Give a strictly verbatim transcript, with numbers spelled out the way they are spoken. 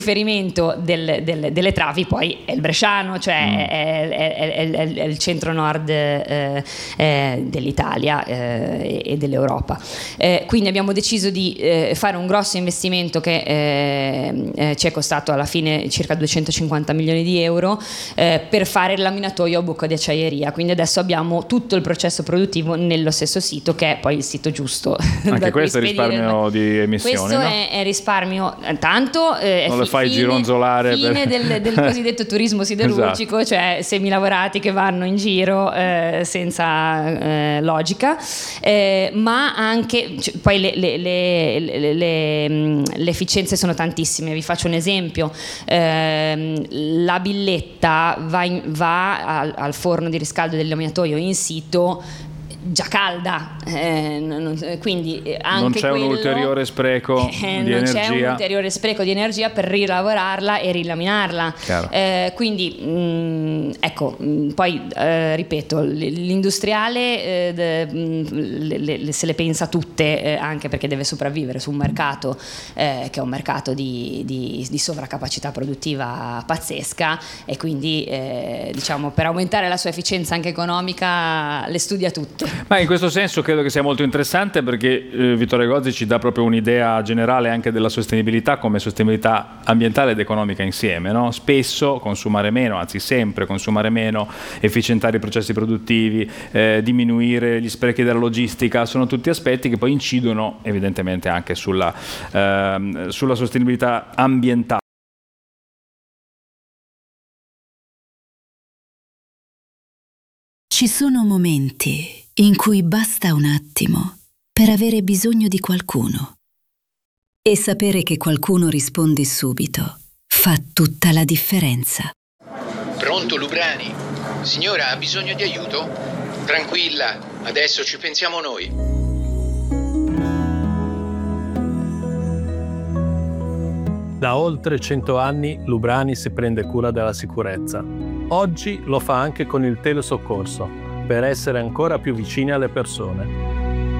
riferimento del, del, delle travi poi è il bresciano, cioè mm. è, è, è, è, è il centro-nord eh, eh, dell'Italia eh, e dell'Europa. Eh, quindi abbiamo deciso di eh, fare un grosso investimento che eh, eh, ci è costato alla fine circa duecentocinquanta milioni di euro eh, per fare il laminatoio a bocca di acciaieria. Quindi adesso abbiamo tutto il processo produttivo nello stesso sito, che è poi il sito giusto. Anche questo è risparmio di emissioni. Questo no? è, è risparmio, tanto eh, non lo fai fine, gironzolare fine per... del, del cosiddetto turismo siderurgico, esatto. Cioè semilavorati che vanno in giro eh, senza eh, logica, eh, ma anche cioè, poi le, le, le, le, le, le efficienze sono tantissime. Vi faccio un esempio: eh, la billetta va, in, va al, al forno di riscaldo del laminatoio in sito già calda, eh, non, quindi anche non c'è quello, un ulteriore spreco eh, di non energia. c'è un ulteriore spreco di energia per rilavorarla e rilaminarla, eh, quindi mh, ecco mh, poi eh, ripeto, l'industriale eh, de, mh, le, le, se le pensa tutte, eh, anche perché deve sopravvivere su un mercato eh, che è un mercato di, di, di sovracapacità produttiva pazzesca, e quindi eh, diciamo per aumentare la sua efficienza anche economica le studia tutte. Ma in questo senso credo che sia molto interessante, perché eh, Vittorio Gozzi ci dà proprio un'idea generale anche della sostenibilità come sostenibilità ambientale ed economica insieme, no? Spesso consumare meno, anzi sempre consumare meno, efficientare i processi produttivi, eh, diminuire gli sprechi della logistica, sono tutti aspetti che poi incidono evidentemente anche sulla, eh, sulla sostenibilità ambientale. Ci sono momenti in cui basta un attimo per avere bisogno di qualcuno. E sapere che qualcuno risponde subito fa tutta la differenza. Pronto, Lubrani? Signora, ha bisogno di aiuto? Tranquilla, adesso ci pensiamo noi. Da oltre cento anni Lubrani si prende cura della sicurezza. Oggi lo fa anche con il telesoccorso, per essere ancora più vicini alle persone.